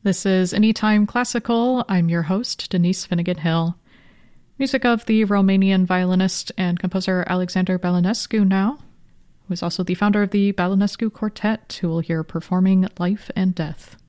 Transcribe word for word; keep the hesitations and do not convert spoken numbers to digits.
This is Anytime Classical. I'm your host, Denise Finnegan Hill. Music of the Romanian violinist and composer Alexander Balanescu now, who is also the founder of the Balanescu Quartet, who will hear performing Life and Death.